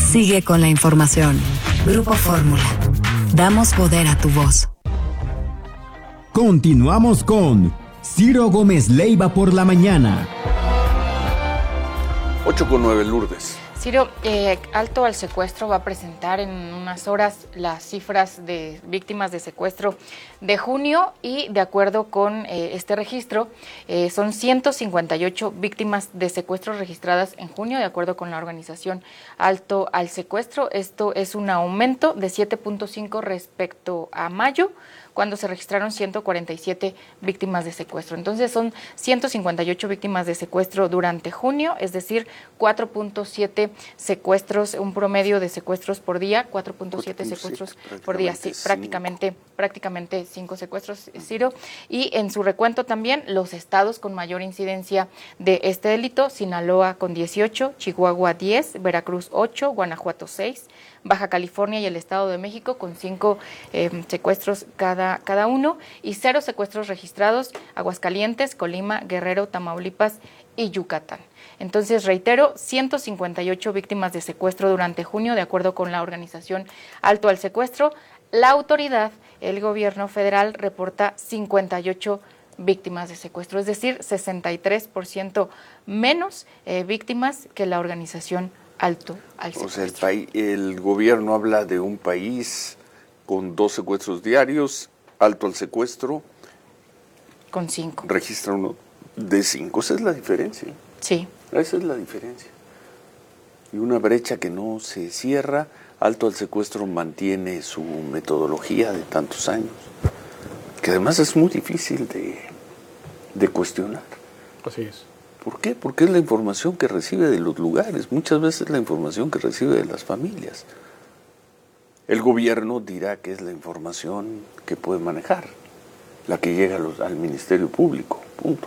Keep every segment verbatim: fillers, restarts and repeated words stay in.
Sigue con la información. Grupo Fórmula. Damos poder a tu voz. Continuamos con Ciro Gómez Leiva por la mañana. ocho con nueve, Lourdes. Ciro, eh, Alto al Secuestro va a presentar en unas horas las cifras de víctimas de secuestro de junio y de acuerdo con eh, este registro eh, son ciento cincuenta y ocho víctimas de secuestro registradas en junio de acuerdo con la organización Alto al Secuestro. Esto es un aumento de siete punto cinco respecto a mayo, cuando se registraron ciento cuarenta y siete víctimas de secuestro. Entonces son ciento cincuenta y ocho víctimas de secuestro durante junio, es decir, cuatro punto siete secuestros, un promedio de secuestros por día, cuatro punto siete secuestros por día, sí, prácticamente, prácticamente cinco secuestros, Ciro. Y en su recuento también los estados con mayor incidencia de este delito: Sinaloa con dieciocho, Chihuahua diez, Veracruz ocho, Guanajuato seis, Baja California y el Estado de México con cinco eh, secuestros cada, cada uno, y cero secuestros registrados: Aguascalientes, Colima, Guerrero, Tamaulipas y Yucatán. Entonces, reitero, ciento cincuenta y ocho víctimas de secuestro durante junio, de acuerdo con la organización Alto al Secuestro. La autoridad, el gobierno federal, reporta cincuenta y ocho víctimas de secuestro, es decir, sesenta y tres por ciento menos eh, víctimas que la organización Alto al Secuestro. O sea, el, país, el gobierno habla de un país con dos secuestros diarios, Alto al Secuestro con cinco. Registra uno de cinco, esa es la diferencia. Sí. Esa es la diferencia. Y una brecha que no se cierra. Alto al Secuestro mantiene su metodología de tantos años, que además es muy difícil de, de cuestionar. Así es. ¿Por qué? Porque es la información que recibe de los lugares, muchas veces la información que recibe de las familias. El gobierno dirá que es la información que puede manejar, la que llega a los, al Ministerio Público, punto.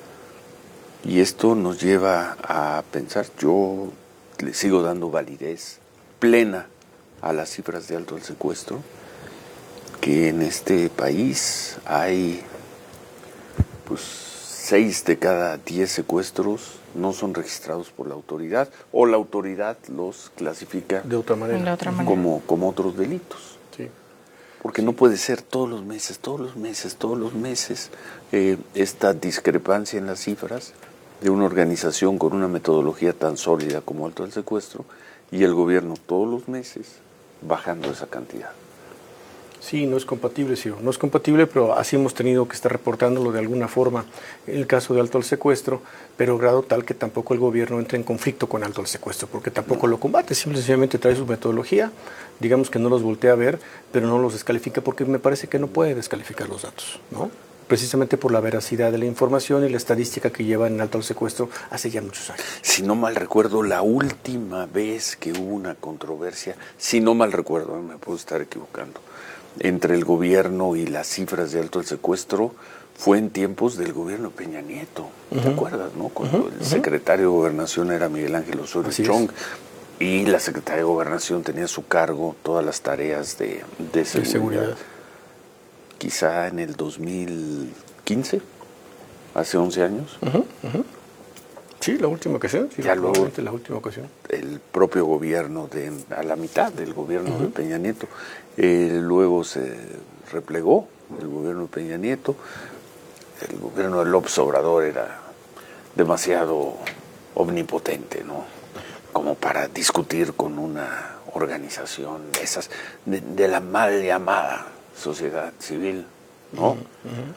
Y esto nos lleva a pensar, yo le sigo dando validez plena a las cifras de Alto al Secuestro, que en este país hay pues seis de cada diez secuestros no son registrados por la autoridad, o la autoridad los clasifica de otra manera, de otra manera. Como, como otros delitos. Sí. Porque no puede ser todos los meses, todos los meses, todos los meses eh, esta discrepancia en las cifras de una organización con una metodología tan sólida como Alto al Secuestro y el gobierno todos los meses bajando esa cantidad. Sí, no es compatible, Ciro, no es compatible, pero así hemos tenido que estar reportándolo de alguna forma en el caso de Alto al Secuestro, pero grado tal que tampoco el gobierno entra en conflicto con Alto al Secuestro, porque tampoco lo combate, simplemente trae su metodología, digamos que no los voltea a ver, pero no los descalifica, porque me parece que no puede descalificar los datos, ¿no? Precisamente por la veracidad de la información y la estadística que lleva en Alto al Secuestro hace ya muchos años. Si no mal recuerdo, la última vez que hubo una controversia, si no mal recuerdo, me puedo estar equivocando, entre el gobierno y las cifras de Alto al Secuestro, fue en tiempos del gobierno de Peña Nieto, ¿te uh-huh. acuerdas, no? Cuando uh-huh. el secretario de Gobernación era Miguel Ángel Osorio Chong, y la secretaria de Gobernación tenía a su cargo todas las tareas de, de seguridad. De seguridad. Quizá en el dos mil quince, hace once años. Uh-huh. Uh-huh. Sí, la última ocasión. Sí, ya luego, la última ocasión. El propio gobierno, de a la mitad del gobierno uh-huh. de Peña Nieto, eh, luego se replegó el gobierno de Peña Nieto. El gobierno de López Obrador era demasiado omnipotente, ¿no? Como para discutir con una organización de esas, de, de la mal llamada sociedad civil, ¿no? Uh-huh.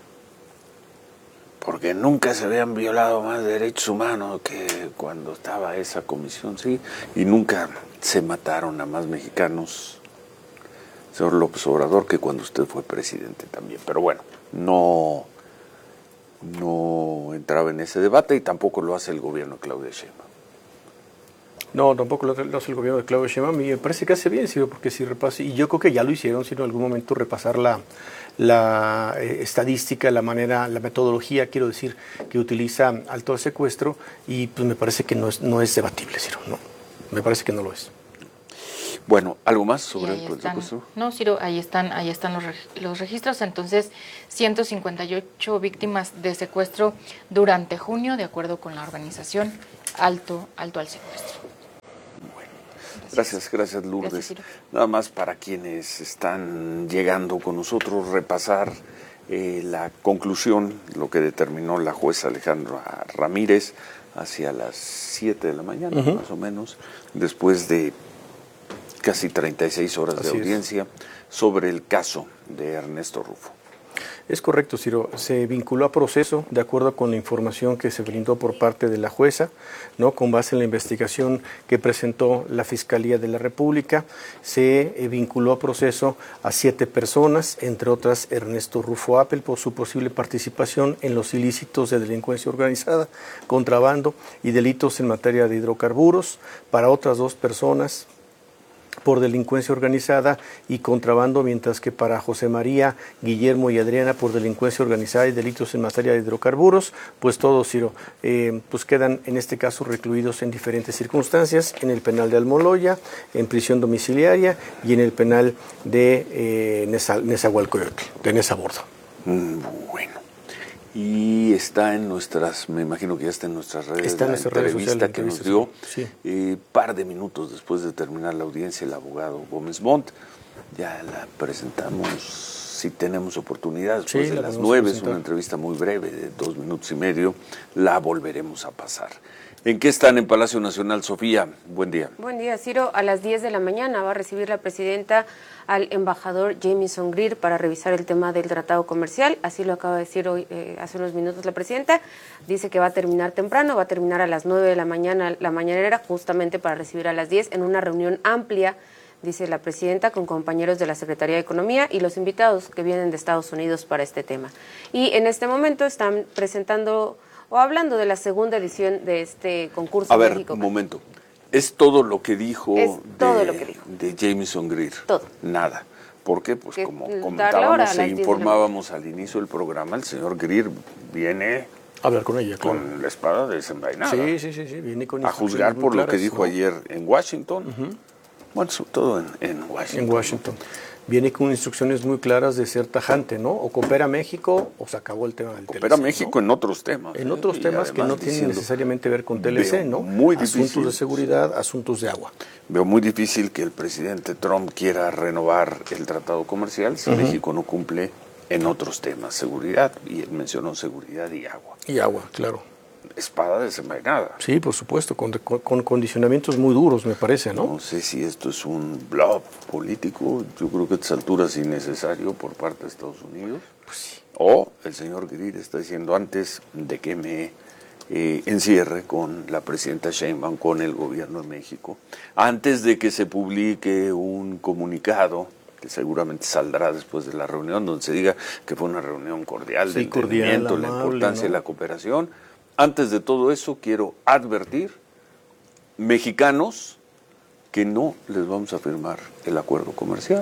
Porque nunca se habían violado más derechos humanos que cuando estaba esa comisión, sí, y nunca se mataron a más mexicanos, señor López Obrador, que cuando usted fue presidente también. Pero bueno, no, no entraba en ese debate y tampoco lo hace el gobierno de Claudia Sheinbaum. No, tampoco lo hace el gobierno de Claudia Sheinbaum, y me parece que hace bien, Ciro, porque si repasa, y yo creo que ya lo hicieron, sino en algún momento repasar la, la eh, estadística, la manera, la metodología, quiero decir, que utiliza Alto al Secuestro, y pues me parece que no es, no es debatible, Ciro, no, me parece que no lo es. Bueno, ¿algo más sobre el están, secuestro? No, Ciro, ahí están, ahí están los, los registros. Entonces, ciento cincuenta y ocho víctimas de secuestro durante junio, de acuerdo con la organización Alto, Alto al Secuestro. Bueno, Gracias, gracias Lourdes. Gracias, Nada más para quienes están llegando con nosotros, repasar eh, la conclusión, lo que determinó la jueza Alejandra Ramírez hacia las siete de la mañana, uh-huh. más o menos, después de casi treinta y seis horas Así de audiencia es. sobre el caso de Ernesto Rufo. Es correcto, Ciro. Se vinculó a proceso de acuerdo con la información que se brindó por parte de la jueza, ¿no? Con base en la investigación que presentó la Fiscalía de la República. Se eh, vinculó a proceso a siete personas, entre otras Ernesto Rufo Appel, por su posible participación en los ilícitos de delincuencia organizada, contrabando y delitos en materia de hidrocarburos. Para otras dos personas, por delincuencia organizada y contrabando, mientras que para José María, Guillermo y Adriana por delincuencia organizada y delitos en materia de hidrocarburos, pues todos, Ciro, eh, pues quedan en este caso recluidos en diferentes circunstancias, en el penal de Almoloya, en prisión domiciliaria y en el penal de eh, Nezahualcóyotl, de Nezabordo. Mm, bueno. Y está en nuestras, me imagino que ya está en nuestras redes, está en la nuestras entrevista redes sociales, que nos sí. dio, sí. eh, par de minutos después de terminar la audiencia, el abogado Gómez Montt. Ya la presentamos, si tenemos oportunidad, después sí, de las nueve, es una entrevista muy breve, de dos minutos y medio, la volveremos a pasar. ¿En qué están en Palacio Nacional, Sofía? Buen día. Buen día, Ciro. A las diez de la mañana va a recibir la presidenta al embajador Jamieson Greer para revisar el tema del tratado comercial. Así lo acaba de decir hoy, eh, hace unos minutos la presidenta. Dice que va a terminar temprano, va a terminar a las nueve de la mañana la mañanera, justamente para recibir a las diez en una reunión amplia, dice la presidenta, con compañeros de la Secretaría de Economía y los invitados que vienen de Estados Unidos para este tema. Y en este momento están presentando o hablando de la segunda edición de este concurso. A ver, México. un momento. ¿Es todo lo que dijo, es todo de, lo que dijo. de Jamieson Greer? Todo. Nada. ¿Por qué? Pues que como hora, comentábamos e informábamos al inicio del programa, el señor Greer viene a hablar con ella, claro. con la espada desenvainada. Sí, sí, sí, sí. Viene con a juzgar por claras, lo que dijo ¿no? ayer en Washington. Uh-huh. Bueno, sobre todo en, en Washington. En Washington. ¿No? Viene con instrucciones muy claras de ser tajante, ¿no? O coopera México o se acabó el tema del T L C. Coopera México, ¿no? En otros temas. En ¿eh? otros temas que no tienen necesariamente ver con T L C, ¿no? Muy difícil. Asuntos de seguridad, asuntos de agua. Veo muy difícil que el presidente Trump quiera renovar el tratado comercial si uh-huh. México no cumple en otros temas, seguridad, y él mencionó seguridad y agua. Y agua, claro. Espada desenvainada. Sí, por supuesto, con, con, con condicionamientos muy duros, me parece, ¿no? No sé si esto es un bluff político, yo creo que a estas alturas es innecesario por parte de Estados Unidos. Pues sí. O el señor Greer está diciendo antes de que me eh, encierre con la presidenta Sheinbaum, con el gobierno de México, antes de que se publique un comunicado que seguramente saldrá después de la reunión, donde se diga que fue una reunión cordial, sí, de entendimiento, cordial, la amable, importancia ¿no? de la cooperación. Antes de todo eso, quiero advertir, mexicanos, que no les vamos a firmar el acuerdo comercial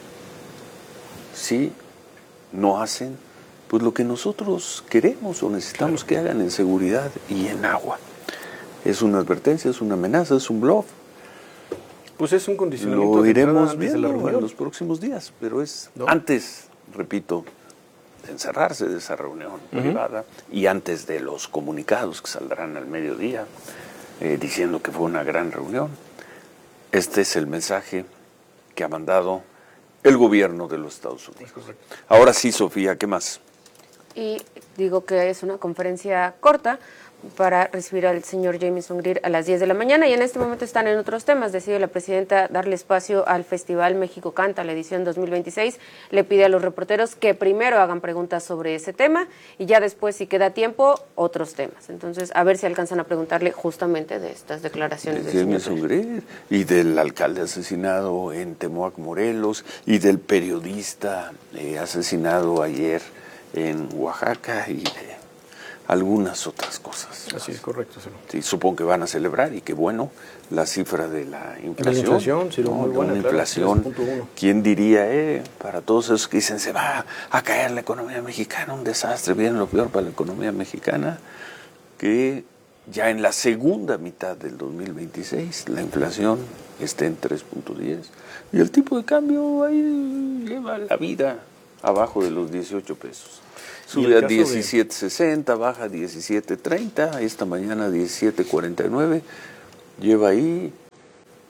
si no hacen pues lo que nosotros queremos o necesitamos claro. que hagan en seguridad y en agua. Es una advertencia, es una amenaza, es un bluff. Pues es un condicionamiento. Lo iremos viendo en los próximos días, pero es ¿no? antes, repito, de encerrarse de esa reunión uh-huh. privada y antes de los comunicados que saldrán al mediodía eh, diciendo que fue una gran reunión. Este es el mensaje que ha mandado el gobierno de los Estados Unidos. Ahora sí, Sofía, ¿qué más? Y digo que es una conferencia corta para recibir al señor Jamieson Greer a las diez de la mañana y en este momento están en otros temas. Decide la presidenta darle espacio al Festival México Canta, la edición dos mil veintiséis. Le pide a los reporteros que primero hagan preguntas sobre ese tema y ya después, si queda tiempo, otros temas. Entonces, a ver si alcanzan a preguntarle justamente de estas declaraciones de del Jamieson Greer y del alcalde asesinado en Temoac, Morelos, y del periodista eh, asesinado ayer en Oaxaca y de algunas otras cosas. Así es, correcto. Sí. Sí, supongo que van a celebrar y que bueno, la cifra de la inflación. De la inflación, sí, ¿no? muy buena, una claro, inflación, tres punto uno. ¿Quién diría, eh? Para todos esos que dicen, se va a caer la economía mexicana, un desastre, viene lo peor para la economía mexicana, que ya en la segunda mitad del dos mil veintiséis la inflación esté en tres punto diez y el tipo de cambio ahí lleva la vida abajo de los dieciocho pesos. Sube a diecisiete sesenta, de... baja a diecisiete treinta, esta mañana diecisiete cuarenta y nueve, lleva ahí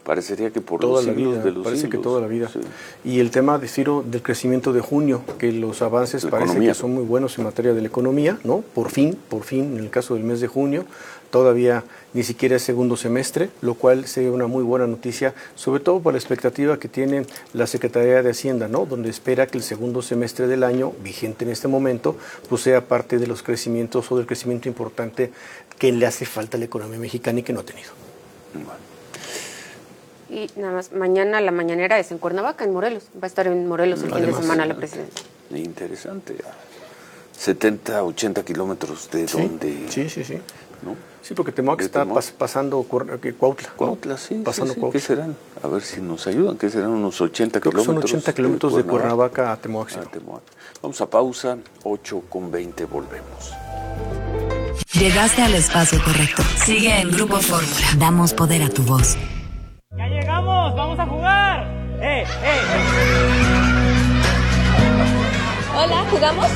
Parecería que por toda los la siglos vida, de los parece siglos. que toda la vida. Sí. Y el tema de Ciro del crecimiento de junio, que los avances La parece economía. que son muy buenos en materia de la economía, ¿no? Por fin, por fin, en el caso del mes de junio, todavía ni siquiera es segundo semestre, lo cual sería una muy buena noticia, sobre todo por la expectativa que tiene la Secretaría de Hacienda, ¿no? Donde espera que el segundo semestre del año, vigente en este momento, pues sea parte de los crecimientos o del crecimiento importante que le hace falta a la economía mexicana y que no ha tenido. Bueno. Y nada más, mañana la mañanera es en Cuernavaca, en Morelos. Va a estar en Morelos el fin Además, de semana la presidenta. Interesante. setenta, ochenta kilómetros de Sí, donde... sí, sí, sí. ¿no? Sí, porque Temoac De está Temoac. pas- pasando Cuer- que Cuautla. ¿no? Cuautla, sí, Pasando sí, sí. Cuautla. ¿Qué serán? A ver si nos ayudan. ¿Qué serán? Unos ochenta Creo que son kilómetros. ochenta kilómetros de Cuernavaca a Temoac. a Temoac. Vamos a pausa, ocho con veinte, volvemos. Llegaste al espacio correcto. Sigue en Grupo Fórmula. Damos poder a tu voz. ¡Ya llegamos! ¡Vamos a jugar! ¡Eh, eh! Hola, ¿jugamos?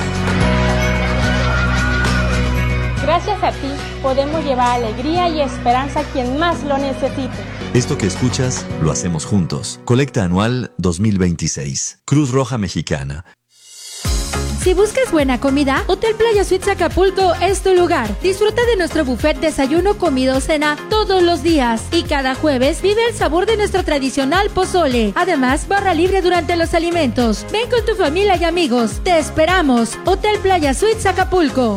Gracias a ti podemos llevar alegría y esperanza a quien más lo necesite. Esto que escuchas lo hacemos juntos. Colecta anual dos mil veintiséis. Cruz Roja Mexicana. Si buscas buena comida, Hotel Playa Suites Acapulco es tu lugar. Disfruta de nuestro buffet desayuno, comida o cena todos los días. Y cada jueves vive el sabor de nuestro tradicional pozole. Además, barra libre durante los alimentos. Ven con tu familia y amigos. Te esperamos. Hotel Playa Suites Acapulco.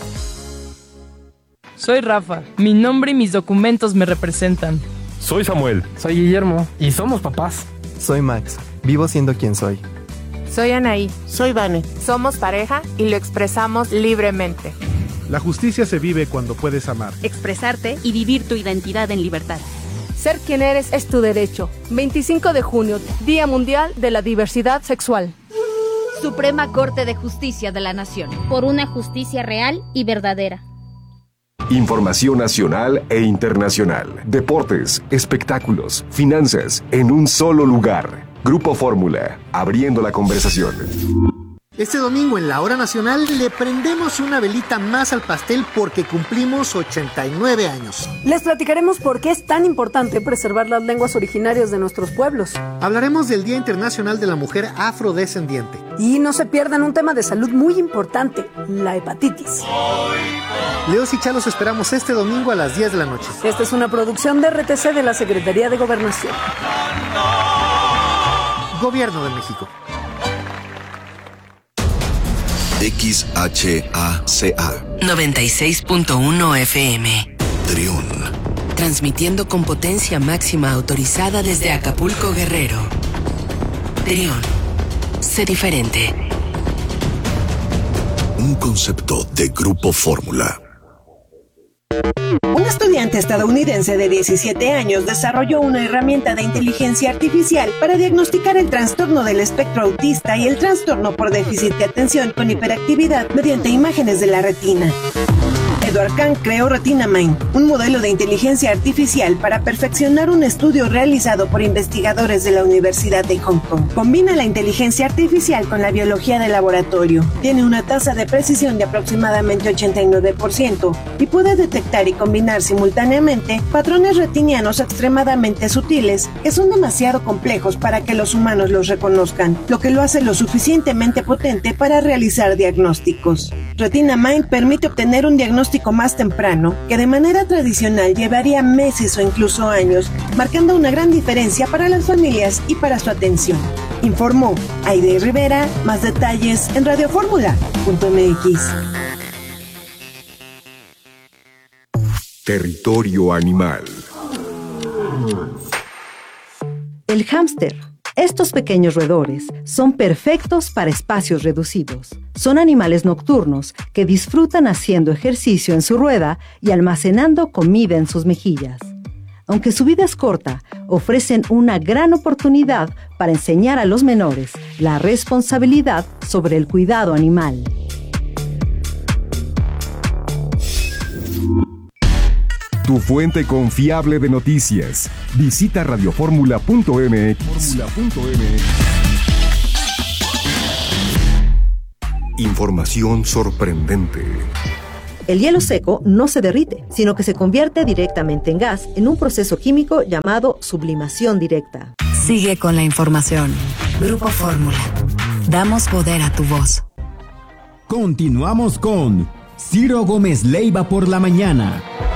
Soy Rafa. Mi nombre y mis documentos me representan. Soy Samuel. Soy Guillermo. Y somos papás. Soy Max. Vivo siendo quien soy. Soy Anaí. Soy Vane. Somos pareja y lo expresamos libremente. La justicia se vive cuando puedes amar, expresarte y vivir tu identidad en libertad. Ser quien eres es tu derecho. veinticinco de junio, Día Mundial de la Diversidad Sexual. Suprema Corte de Justicia de la Nación. Por una justicia real y verdadera. Información nacional e internacional. Deportes, espectáculos, finanzas, en un solo lugar. Grupo Fórmula, abriendo la conversación. Este domingo en la Hora Nacional le prendemos una velita más al pastel porque cumplimos ochenta y nueve años. Les platicaremos por qué es tan importante preservar las lenguas originarias de nuestros pueblos. Hablaremos del Día Internacional de la Mujer Afrodescendiente. Y no se pierdan un tema de salud muy importante, la hepatitis. Leos y Chá los esperamos este domingo a las diez de la noche. Esta es una producción de R T C de la Secretaría de Gobernación. Gobierno de México. X H A C A noventa y seis punto uno F M. Triún. Transmitiendo con potencia máxima autorizada desde Acapulco, Guerrero. Triún. Sé diferente. Un concepto de Grupo Fórmula. Un estudiante estadounidense de diecisiete años desarrolló una herramienta de inteligencia artificial para diagnosticar el trastorno del espectro autista y el trastorno por déficit de atención con hiperactividad mediante imágenes de la retina. Edward Kang creó RetinaMind, un modelo de inteligencia artificial para perfeccionar un estudio realizado por investigadores de la Universidad de Hong Kong. Combina la inteligencia artificial con la biología de laboratorio. Tiene una tasa de precisión de aproximadamente ochenta y nueve por ciento y puede detectar y combinar simultáneamente patrones retinianos extremadamente sutiles que son demasiado complejos para que los humanos los reconozcan, lo que lo hace lo suficientemente potente para realizar diagnósticos. RetinaMind permite obtener un diagnóstico más temprano, que de manera tradicional llevaría meses o incluso años, marcando una gran diferencia para las familias y para su atención. Informó Aide Rivera. Más detalles en radioformula punto m x. Territorio animal. El hámster. Estos pequeños roedores son perfectos para espacios reducidos. Son animales nocturnos que disfrutan haciendo ejercicio en su rueda y almacenando comida en sus mejillas. Aunque su vida es corta, ofrecen una gran oportunidad para enseñar a los menores la responsabilidad sobre el cuidado animal. Tu fuente confiable de noticias. Visita radioformula punto m x. Información sorprendente. El hielo seco no se derrite, sino que se convierte directamente en gas en un proceso químico llamado sublimación directa. Sigue con la información. Grupo Fórmula. Damos poder a tu voz. Continuamos con Ciro Gómez Leiva por la mañana.